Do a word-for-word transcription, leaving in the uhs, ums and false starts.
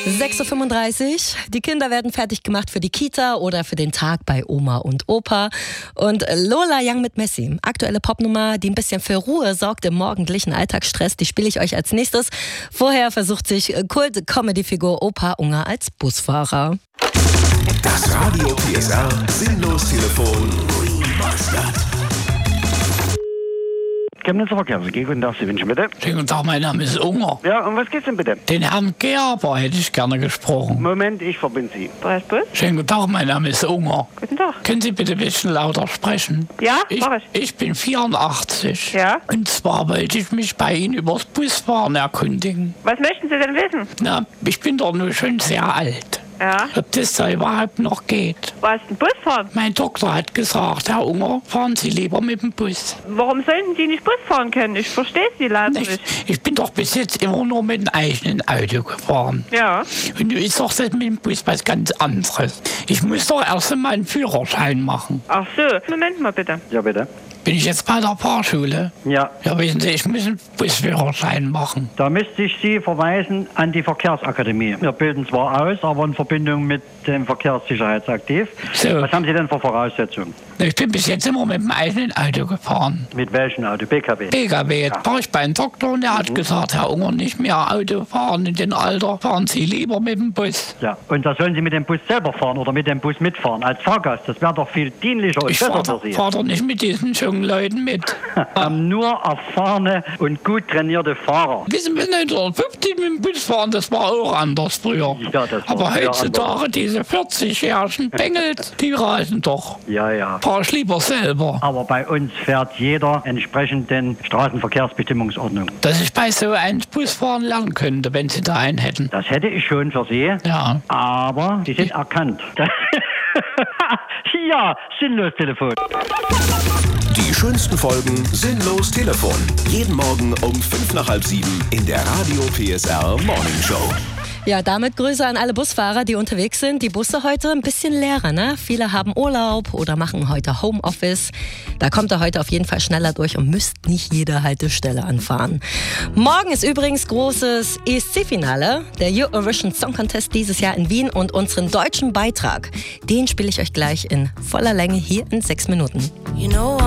sechs Uhr fünfunddreißig. Die Kinder werden fertig gemacht für die Kita oder für den Tag bei Oma und Opa. Und Lola Young mit Messi, aktuelle Popnummer, die ein bisschen für Ruhe sorgt im morgendlichen Alltagsstress, die spiele ich euch als nächstes. Vorher versucht sich Kult-Comedy-Figur Opa Unger als Busfahrer. Das Radio P S R Sinnlos-Telefon Remastered. Chemnitzer Verkehrs-A G, guten Tag, Sie wünschen bitte. Schönen guten Tag, mein Name ist Unger. Ja, um was geht's denn bitte? Den Herrn Gerber hätte ich gerne gesprochen. Moment, ich verbinde Sie. Preisbus? Schönen guten Tag, mein Name ist Unger. Guten Tag. Können Sie bitte ein bisschen lauter sprechen? Ja, Ich, mach ich. ich bin vierundachtzig. Ja? Und zwar wollte ich mich bei Ihnen übers Busfahren erkundigen. Was möchten Sie denn wissen? Na, ich bin doch nur schon sehr alt. Ja? Ob das da überhaupt noch geht? Was, ein Bus fahren? Mein Doktor hat gesagt, Herr Unger, fahren Sie lieber mit dem Bus. Warum sollten Sie nicht Bus fahren können? Ich verstehe Sie leider Nicht? nicht. Ich bin doch bis jetzt immer nur mit dem eigenen Auto gefahren. Ja? Und nun ist doch das mit dem Bus was ganz anderes. Ich muss doch erst einmal einen Führerschein machen. Ach so, Moment mal bitte. Ja, bitte. Bin ich jetzt bei der Fahrschule? Ja, Ja, wissen Sie, ich muss einen Busführerschein machen. da müsste ich Sie verweisen an die Verkehrsakademie. Wir bilden zwar aus, aber in Verbindung mit dem Verkehrssicherheitsaktiv. So. Was haben Sie denn für Voraussetzungen? Ich bin bis jetzt immer mit dem eigenen Auto gefahren. Mit welchem Auto? B K W? P K W, jetzt war ich beim Doktor und er hat gesagt, Herr Unger, nicht mehr Auto fahren in dem Alter, fahren Sie lieber mit dem Bus. Ja, und da sollen Sie mit dem Bus selber fahren oder mit dem Bus mitfahren als Fahrgast. Das wäre doch viel dienlicher und Ich besser fahre für Sie. fahr doch nicht mit diesen jungen Leuten mit. Haben nur erfahrene und gut trainierte Fahrer. Wissen wir, neunzehnhundertfünfzig mit dem Bus fahren, das war auch anders früher. Ja, das war Aber früher heutzutage, diese vierzig-jährigen Bengels, die reisen doch. Ja, ja. Fahr ich lieber selber. Aber bei uns fährt jeder entsprechend den Straßenverkehrsbestimmungsordnung. Dass ich bei so einem Bus fahren lernen könnte, wenn Sie da einen hätten. Das hätte ich schon für Sie, Ja. aber Sie sind erkannt. Ja, sinnlos Telefon. Die schönsten Folgen Sinnlos Telefon. Jeden Morgen um fünf nach halb sieben in der Radio P S R Morning Show. Ja, damit Grüße an alle Busfahrer, die unterwegs sind. Die Busse heute ein bisschen leerer, ne? Viele haben Urlaub oder machen heute Homeoffice. Da kommt er heute auf jeden Fall schneller durch und müsst nicht jede Haltestelle anfahren. Morgen ist übrigens großes E S C-Finale, der Eurovision Song Contest dieses Jahr in Wien, und unseren deutschen Beitrag, den spiele ich euch gleich in voller Länge hier in sechs Minuten. You know